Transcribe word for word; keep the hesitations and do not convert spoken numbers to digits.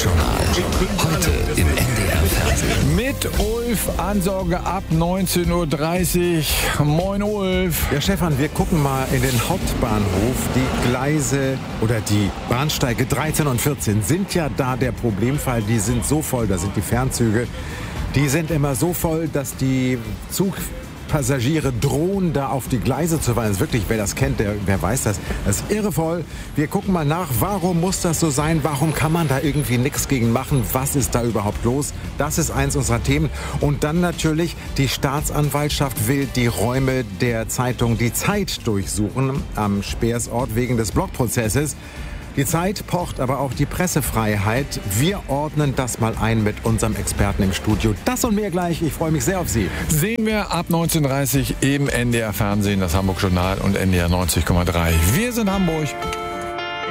Hamburg-Journal. Heute im N D R-Fernsehen. Mit Ulf Ansorge ab neunzehn Uhr dreißig. Moin Ulf. Ja, Stefan, wir gucken mal in den Hauptbahnhof. Die Gleise oder die Bahnsteige dreizehn und vierzehn sind ja da der Problemfall. Die sind so voll, da sind die Fernzüge. Die sind immer so voll, dass die Zugpassagiere drohen, da auf die Gleise zu fallen. Das ist wirklich, wer das kennt, der, wer weiß das. Das ist irrevoll. Wir gucken mal nach, warum muss das so sein? Warum kann man da irgendwie nichts gegen machen? Was ist da überhaupt los? Das ist eins unserer Themen. Und dann natürlich, die Staatsanwaltschaft will die Räume der Zeitung Die Zeit durchsuchen am Speersort wegen des Blockprozesses. Die Zeit pocht aber auch die Pressefreiheit. Wir ordnen das mal ein mit unserem Experten im Studio. Das und mehr gleich. Ich freue mich sehr auf Sie. Sehen wir ab neunzehn Uhr dreißig im N D R-Fernsehen, das Hamburg-Journal und N D R neunzig Komma drei. Wir sind Hamburg.